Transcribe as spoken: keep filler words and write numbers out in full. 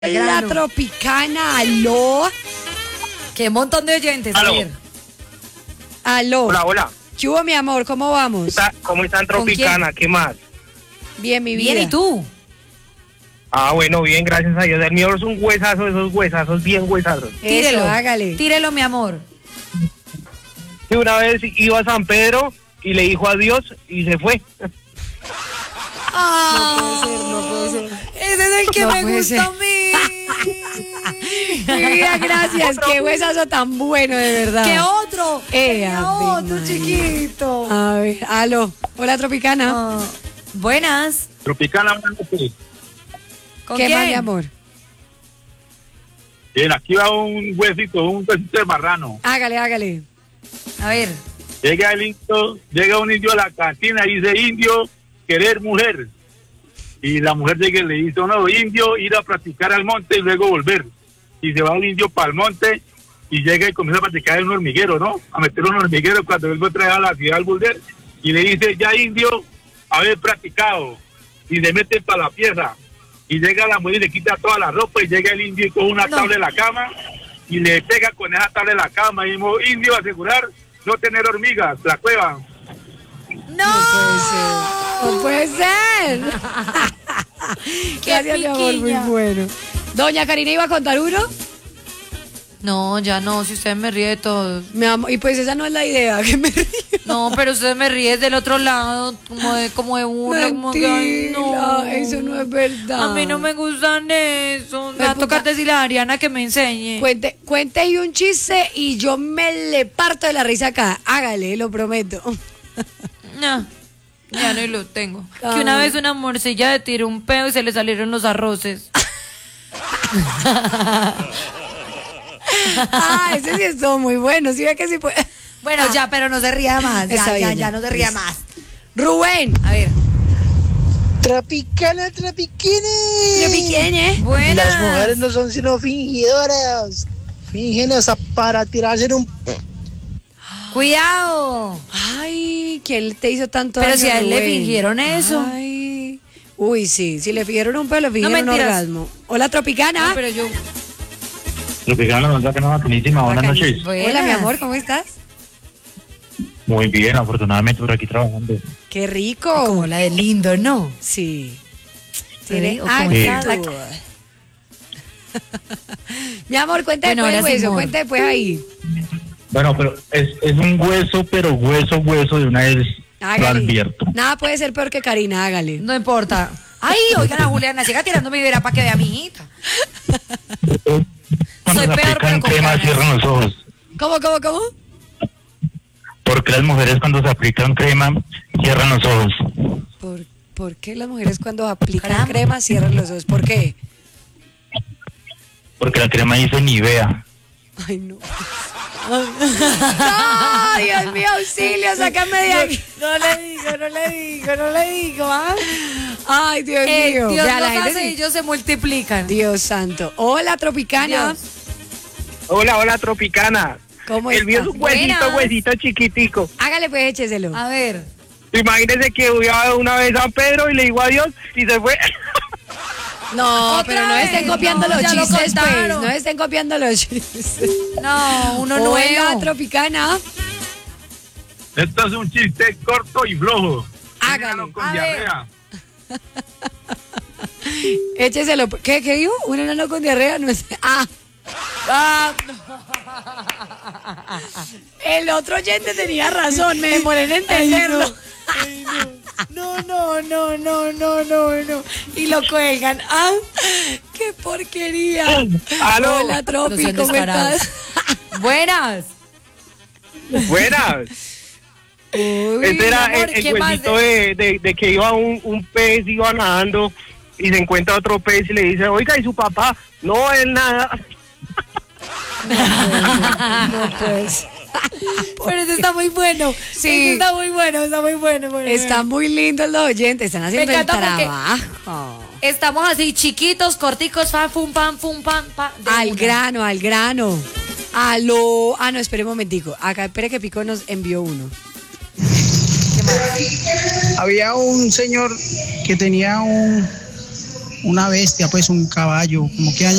La Tropicana, aló. Qué montón de oyentes. Aló. A ver. Aló. Hola, hola. ¿Qué hubo, mi amor? ¿Cómo vamos? ¿Está- ¿Cómo están, Tropicana? ¿Qué más? Bien, mi vida. Bien, ¿y tú? Ah, bueno, bien, gracias a Dios. El mío es un huesazo, esos huesazos, bien huesazos. Tírelo. Eso, hágale. Tírelo, mi amor. Y una vez iba a San Pedro y le dijo adiós y se fue. Ah, No puede ser, no puede ser. ese es el que No me puede gusta ser. a mí. Mi vida, gracias. Qué huesazo tan bueno, de verdad. ¿Qué otro? Eh, ¿Qué Ave otro, María. chiquito? A ver, aló. Hola, Tropicana. Ah, buenas. Tropicana, buenas noches. ¿Con ¿Qué quién? más, mi amor? Bien, aquí va un huesito, un huesito de marrano. Hágale, hágale. A ver. Llega el indio, llega un indio a la cantina y dice, indio, querer mujer. Y la mujer llega y le dice, no, indio, ir a practicar al monte y luego volver. Y se va el indio para el monte y llega y comienza a practicar en un hormiguero, ¿no? A meter un hormiguero cuando vuelve a traer a la ciudad al volver. Y le dice, ya indio, haber practicado. Y le mete para la pieza. Y llega la mujer y le quita toda la ropa y llega el indio y coge una No. tabla de la cama y le pega con esa tabla de la cama y dice, indio, asegurar no tener hormigas, la cueva. ¡No! No puede ser. ¡Qué Gracias, mi amor, muy piquiña! bueno. Doña Karina iba a contar uno. No, ya no, si usted me ríe de todo. Mi amor, y pues esa no es la idea, que me río. No, pero usted me ríe del otro lado, como de, como de burla, como que, ay, Mentira, no. eso no es verdad. A mí no me gustan eso. Me va a puta. tocar decirle a Ariana que me enseñe. Cuente, cuente ahí un chiste y yo me le parto de la risa acá. Hágale, lo prometo. No, ya no lo tengo. Ay. Que una vez una morcilla le tiró un pedo y se le salieron los arroces. Ah, ese sí estuvo muy bueno. Sí ve que sí puede. Bueno, ya, pero no se ría más. Ya, Está ya, bien, ya, ya. no se ría Listo. más. Rubén. A ver. Tropicana, Tropicana. ¿Quién es? Buenas. Las mujeres no son sino fingidoras. Fingen hasta para tirarse en un... Cuidado. Ay, ¿quién te hizo tanto Pero daño, si a él le Rubén? fingieron eso. Ay. Uy, sí. Si le fingieron un pelo, le fingieron un mentiras. orgasmo. Hola, Tropicana. No, pero yo. Tropicana, nos da que no, buenísima, buenas noches. Buenas. Hola, mi amor, ¿cómo estás? Muy bien, afortunadamente por aquí trabajando. Qué rico. Como la de lindo, ¿no? Sí. Sí, Tiene o como actitud. Mi amor, cuenta Bueno, después, ahora sí, hueso, amor. cuenta después ahí. Bueno, pero es, es un hueso, pero hueso, hueso de una vez lo Hágale. advierto. Nada puede ser peor que Karina, hágale. No importa. Ay, oigan a Juliana, siga tirando mi vera para que vea a mi hijita. Cuando Soy se peor, aplican pero con crema ganas. cierran los ojos. ¿Cómo, cómo, cómo? Porque las mujeres cuando se aplican crema cierran los ojos. ¿Por, por qué las mujeres cuando aplican Caramba. crema cierran los ojos? ¿Por qué? Porque la crema dice Nivea. Ay, no. No, Dios mío, auxilio, sácame de aquí. No le digo, no le digo, no le digo, ¿ah? Ay, Dios Eh, mío. Dios Vea, la los gente hace sí- y ellos se multiplican. Dios santo. Hola, Tropicana. Dios. Hola, hola, Tropicana. ¿Cómo El mío es estás? un huesito, Buenas. huesito chiquitico. Hágale, pues, écheselo. A ver. Imagínese que iba una vez a San Pedro y le dijo adiós y se fue. No, Otra pero no vez, estén copiando no, los ya lo chistes, pues. contaron. No estén copiando los chistes. No, uno Hola, nuevo. Tropicana. Esto es un chiste corto y flojo. Hágalo. Un enano con A ver. diarrea. Écheselo. ¿Qué, qué dijo? ¿Un enano con diarrea? No es... Ah, Ah, el otro oyente tenía razón. Me demoré en entenderlo. no, no, no, no, no, no, no. Y lo cuelgan. ¡Ah! ¡Qué porquería! Aló. Hola, Tropi, No sean ¿cómo descarados. estás? Buenas. Buenas. Uy, Este era mi amor, el, el ¿qué más huesito de- de, de, de que iba un, un pez, iba nadando y se encuentra otro pez y le dice, oiga, ¿y su papá? No, él nada. no, pues. Pero eso está muy bueno. Sí. Eso está muy bueno, está muy bueno. bueno, Están muy lindos los oyentes. Están haciendo el encanta porque- trabajo. Estamos así, chiquitos, corticos, fan, fum, pam, fum, pam, pa. de Al una. grano, al grano. Aló. Ah, no, espere un momentico. Acá, espere que Pico nos envió uno. Había un señor que tenía un, una bestia, pues un caballo, como que haya